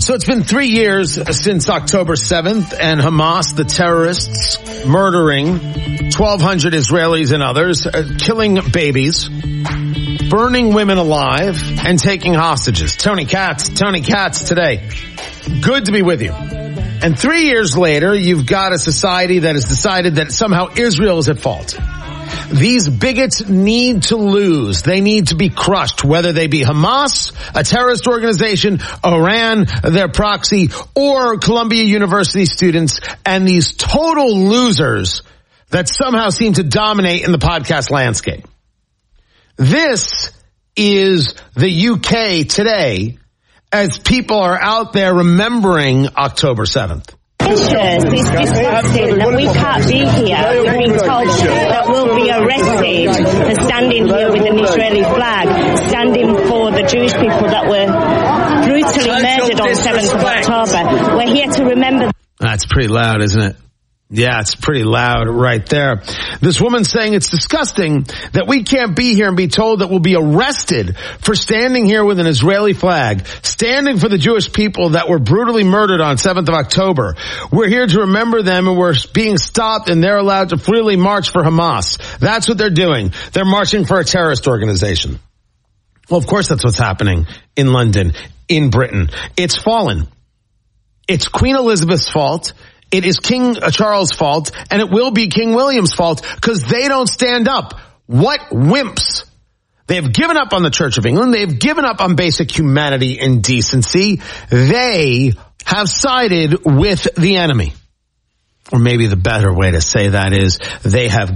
So it's been 3 years since October 7th and Hamas, the terrorists, murdering 1,200 Israelis and others, killing babies, burning women alive, and taking hostages. Tony Katz today. Good to be with you. And 3 years later, you've got a society that has decided that somehow Israel is at fault. These bigots need to lose. They need to be crushed, whether they be Hamas, a terrorist organization, Iran, their proxy, or Columbia University students, and these total losers that somehow seem to dominate in the podcast landscape. This is the UK today as people are out there remembering October 7th. It's disgusting that we can't be here. We've been told that we'll be arrested for standing here with an Israeli flag, standing for the Jewish people that were brutally murdered on 7th of October. We're here to remember. That's pretty loud, isn't it? Yeah, it's pretty loud right there. This woman saying it's disgusting that we can't be here and be told that we'll be arrested for standing here with an Israeli flag, standing for the Jewish people that were brutally murdered on 7th of October. We're here to remember them, and we're being stopped, and they're allowed to freely march for Hamas. That's what they're doing. They're marching for a terrorist organization. Well, of course that's what's happening in London, in Britain. It's fallen. It's Queen Elizabeth's fault. It is King Charles' fault, and it will be King William's fault, because they don't stand up. What wimps. They have given up on the Church of England. They have given up on basic humanity and decency. They have sided with the enemy. Or maybe the better way to say that is they have